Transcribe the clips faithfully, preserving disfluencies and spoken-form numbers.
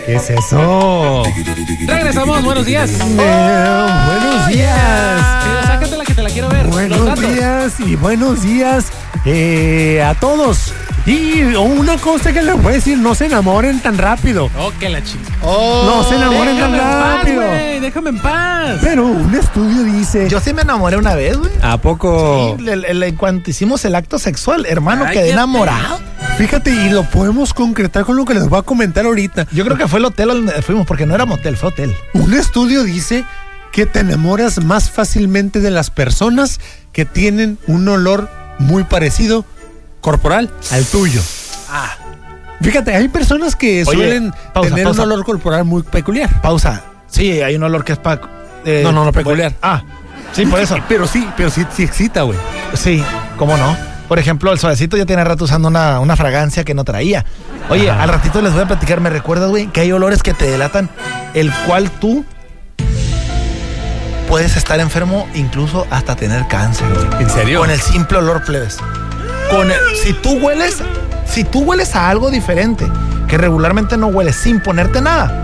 ¿Qué es eso? Regresamos, buenos días. Eh, buenos días. Pero sácatela que te la quiero ver. Buenos días y buenos días eh, a todos. Y una cosa que les voy a decir, no se enamoren tan rápido. Oh, que la chica. Oh, no se enamoren tan rápido. Paz, déjame en paz. Pero un estudio dice... Yo sí me enamoré una vez, güey. ¿A poco? Sí, el, el, en cuanto hicimos el acto sexual, hermano, Ay, quedé qué enamorado. Fíjate, y lo podemos concretar con lo que les voy a comentar ahorita. Yo creo que fue el hotel donde fuimos, porque no era motel, fue hotel. Un estudio dice que te enamoras más fácilmente de las personas que tienen un olor muy parecido corporal al tuyo. Ah. Fíjate, hay personas que Oye, suelen pausa, tener pausa. un olor corporal muy peculiar. Pausa. Sí, hay un olor que es para... Eh, No, no, no, peculiar. Ah, sí, por eso. Pero sí, pero sí, sí excita, güey. Sí, ¿cómo no? Por ejemplo, el suavecito ya tiene rato usando una, una fragancia que no traía. Oye, Ajá. al ratito les voy a platicar, me recuerdas, güey, que hay olores que te delatan, el cual tú puedes estar enfermo, incluso hasta tener cáncer, güey. ¿En serio? Con el simple olor, plebes. Con el, si tú hueles, si tú hueles a algo diferente, que regularmente no hueles sin ponerte nada,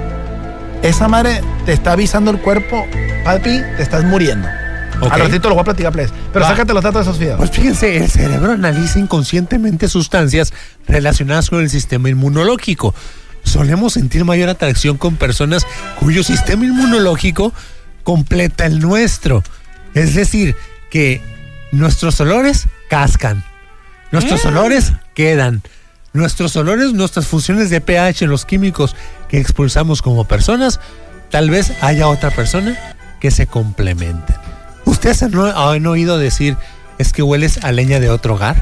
esa madre te está avisando el cuerpo, papi, te estás muriendo. Ok. Al ratito lo voy a platicar, plebes. Pero Va. sácate los datos de esos videos. Pues fíjense, el cerebro analiza inconscientemente sustancias relacionadas con el sistema inmunológico. Solemos sentir mayor atracción con personas cuyo sistema inmunológico completa el nuestro. Es decir, que nuestros olores cascan, nuestros Mm. olores quedan, nuestros olores, nuestras funciones de pH, los químicos que expulsamos como personas, tal vez haya otra persona que se complementen. ¿Ustedes han, han oído decir, es que hueles a leña de otro hogar?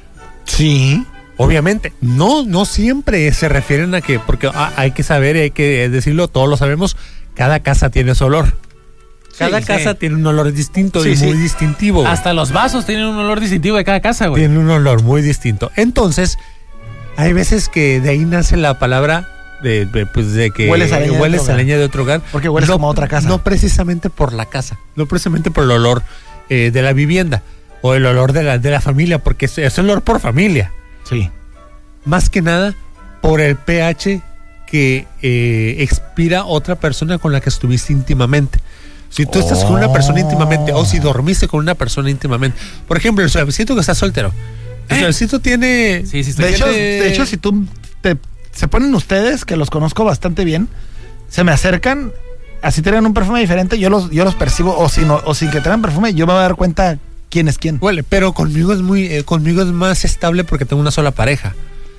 Sí. Obviamente, no, no siempre se refieren a que, porque ah, hay que saber y hay que decirlo, todos lo sabemos, cada casa tiene su olor. Cada Sí, casa sí. tiene un olor distinto Sí, y sí. muy distintivo. güey. Hasta los vasos tienen un olor distintivo de cada casa, güey. Tiene un olor muy distinto. Entonces, hay veces que de ahí nace la palabra de, de, pues de que Hueles a leña de hueles otro a hogar. leña de otro hogar. Porque hueles no, como a otra casa. No precisamente por la casa, no precisamente por el olor eh, de la vivienda o el olor de la, de la familia, porque es, es olor por familia. Sí. Más que nada por el pH que eh, expira otra persona con la que estuviste íntimamente. Si tú estás con una persona íntimamente o si dormiste con una persona íntimamente. Por ejemplo, el suavecito que está soltero. El ¿Eh? suavecito tiene... Sí, sí, estoy De hecho, viendo. de hecho, si tú te, se ponen ustedes, que los conozco bastante bien, se me acercan, así tienen un perfume diferente, yo los, yo los percibo, o, si no, o sin que tengan perfume, yo me voy a dar cuenta quién es quién. Huele, pero conmigo es muy, eh, conmigo es más estable porque tengo una sola pareja.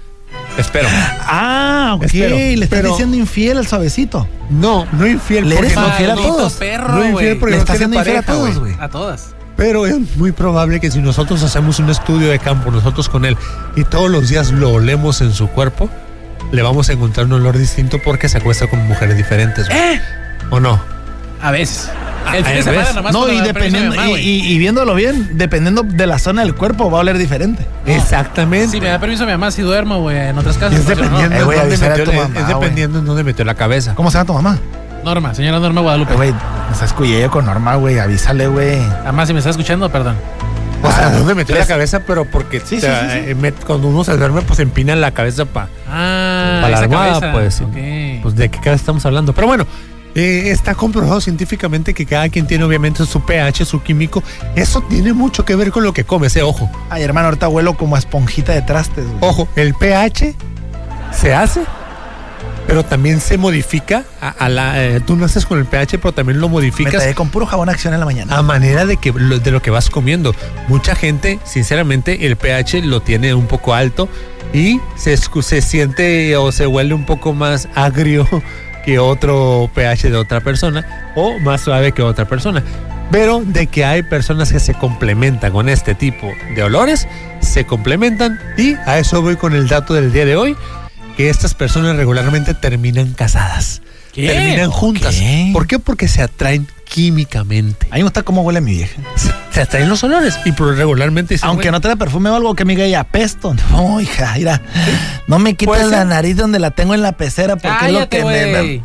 Espero. Ah, ok. Espero, Le estás pero- diciendo infiel al suavecito. No, no infiel. Le porque eres no- infiel a Maldito todos. perro, No infiel güey. porque Le no estás tiene haciendo infiel a pareja, todos, güey. güey. A todas. Pero es muy probable que si nosotros hacemos un estudio de campo, nosotros con él, y todos los días lo olemos en su cuerpo, le vamos a encontrar un olor distinto porque se acuesta con mujeres diferentes. güey. ¿Eh? ¿O no? A veces. Ah, El fin de ¿ves? semana nomás No, cuando y me da permiso mi dependiendo, mamá, y, güey. y- y viéndolo bien, dependiendo de la zona del cuerpo, va a oler diferente. Exactamente. Si me da permiso mi mamá, si duermo, güey, en otras casas. es pero no. dependiendo, Eh, en güey, dónde avisar a metió, tu es- mamá, es dependiendo en dónde metió la cabeza. ¿Cómo se llama tu mamá? Norma, señora Norma Guadalupe. Eh, güey, no seas cuyello con Norma, güey, avísale, güey. Además, si me está escuchando, perdón. O sea, Ah, ¿dónde metió ¿ves? la cabeza? Pero porque Sí, te- sí, sí, sí. eh, met- cuando uno se duerme, pues empina la cabeza para Ah, la esa almohada, cabeza. pues. Ok. Pues de qué cabeza estamos hablando. Pero bueno, eh, está comprobado científicamente que cada quien tiene obviamente su pH, su químico. Eso tiene mucho que ver con lo que comes, eh, ojo. Ay, hermano, ahorita huelo como a esponjita de trastes, güey. Ojo, el pH se hace, pero también se modifica. A, a la, eh, tú naces con el pH, pero también lo Me modificas tallé con puro jabón Acción en la mañana. a manera de que lo- de lo que vas comiendo. Mucha gente, sinceramente, el pH lo tiene un poco alto y se, escu- se siente o se huele un poco más agrio que otro pH de otra persona o más suave que otra persona. Pero de que hay personas que se complementan con este tipo de olores, se complementan, y a eso voy con el dato del día de hoy, que estas personas regularmente terminan casadas. ¿Qué? Terminan juntas. Ok. ¿Por qué? Porque se atraen químicamente. A mí me gusta cómo huele mi vieja. Se, se atraen los olores y por regularmente dicen, Aunque "Güey, no te da perfume o algo que me diga ella apesto. No, hija, mira. No me Puede quites la ser. nariz donde la tengo en la pecera porque es lo Cállate, que me... güey.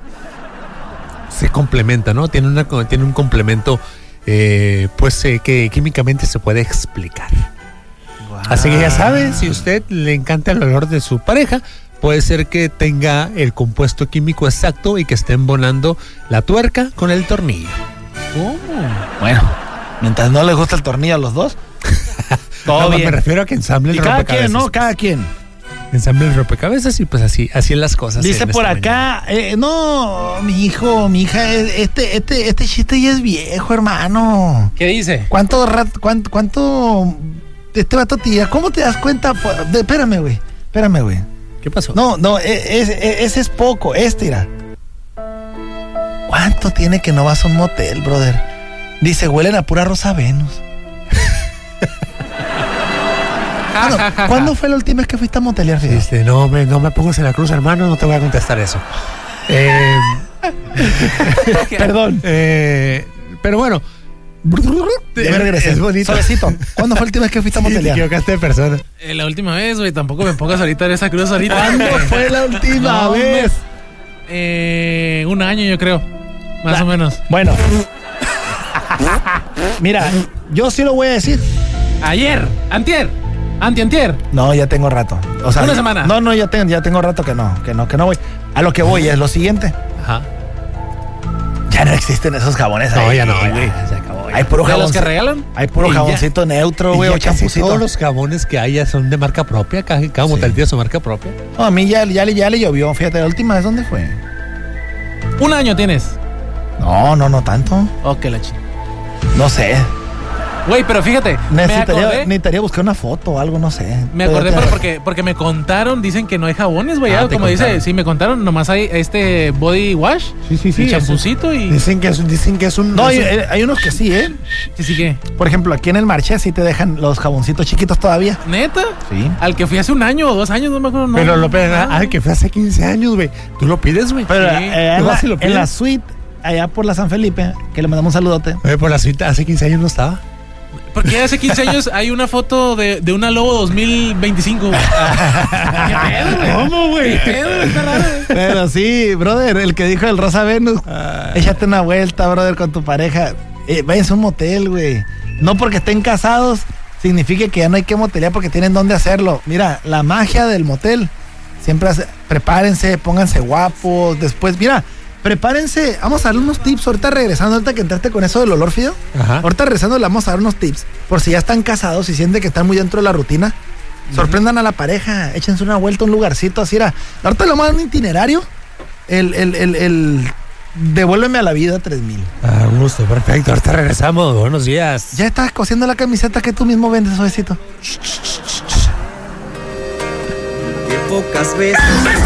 se complementa, ¿no? Tiene, una, tiene un complemento eh, pues eh, que químicamente se puede explicar. Así que ya sabe, si a usted le encanta el olor de su pareja, puede ser que tenga el compuesto químico exacto y que esté embonando la tuerca con el tornillo. ¿Cómo? Bueno, mientras no les gusta el tornillo a los dos, todo No, bien. me refiero a que ensamble el Y cada rompecabezas. quien, ¿no? Cada quien. Ensamble el rompecabezas y pues así, así en las cosas. Dice en por esta acá, eh, no, mi hijo, mi hija, eh, este, este, este chiste ya es viejo, hermano. ¿Qué dice? ¿Cuánto rat, cuánto, cuánto, este vato tira? ¿Cómo te das cuenta? Po- de- espérame, güey, espérame, güey. mañana. ¿Qué pasó? No, no, e- es- e- ese es poco, este, mira. ¿Cuánto tiene que no vas a un motel, brother? Dice, huelen a pura Rosa Venus. ¿Cuándo, ¿cuándo fue la última vez que fuiste a motelear, Fidel? Este, no, me, no me pongas en la cruz, hermano, no te voy a contestar eso. Eh, Perdón. eh, pero bueno. Ya regresé. Es bonito. Suavecito. ¿Cuándo fue la última vez que fuiste a Sí, te motelear? equivocaste de persona. Eh, la última vez, güey, tampoco me pongas ahorita en esa cruz ahorita. ¿Cuándo fue la última No, vez? Eh, un año, yo creo. Más o menos. Bueno. Mira, yo sí lo voy a decir. Ayer, antier, anti antier. No, ya tengo rato. O sea, Una semana. No, no, ya tengo, ya tengo rato que no, que no, que no voy. A lo que voy es lo siguiente. Ajá. Ya no existen esos jabones No, ahí, ya no, güey. ya, se acabó. ya. Hay puro ¿De los jabón. que regalan? Hay puro Y ya- jaboncito neutro, Y güey, ya o casi champucito. todos los jabones que hay ya son de marca propia. Cada, cada motel tiene su marca propia. No, a mí ya, ya, le- ya le llovió. Fíjate, la última vez, ¿dónde fue? Un año tienes. No, no, no tanto. Ok, la chingada. No sé. Güey, pero fíjate, me Necesitaría, acordé, necesitaría buscar una foto o algo, no sé. me acordé pero porque, porque me contaron, dicen que no hay jabones, güey. Ah, ya, te como dice, contaron. sí, me contaron, nomás hay este body wash, Sí, sí, y champucito y... Dicen que es, dicen que es un. No, hay, es un- eh, hay unos que sí, ¿eh? Sí, sí, ¿qué? Por ejemplo, aquí en el Marché sí te dejan los jaboncitos chiquitos todavía. ¿Neta? Sí. Al que fui hace un año o dos años, no me acuerdo. No, pero lo pero, Ah. ah, que fue hace quince años, güey. Tú lo pides, güey. Pero Sí. eh, en, ¿Tú la, vas y lo pides? en la suite, allá por la San Felipe, que le mandamos un saludote. Oye, por la suite hace quince años no estaba. Porque hace quince años hay una foto de, de una Lobo dos mil veinticinco. ¿Qué pedo, güey? ¿Cómo, güey? ¿Qué pedo? Está raro, güey. Pero sí, brother, el que dijo el Rosa Venus. Échate una vuelta, brother, con tu pareja. Eh, váyanse a un motel, güey. No porque estén casados significa que ya no hay que motelear porque tienen dónde hacerlo. Mira, la magia del motel. Siempre hace, prepárense, pónganse guapos. Después, mira, prepárense. Vamos a darle unos tips ahorita regresando, ahorita que entraste con eso del olor, Fido. Ajá. Ahorita regresando le vamos a dar unos tips. Por si ya están casados y sienten que están muy dentro de la rutina. Sorprendan a la pareja, échense una vuelta a un lugarcito así. Era. Ahorita le vamos a dar un itinerario. El, el, el, el Devuélveme a la vida tres mil. A gusto, perfecto. Ahorita regresamos. Buenos días. Ya estás cosiendo la camiseta que tú mismo vendes, suavecito. Que pocas veces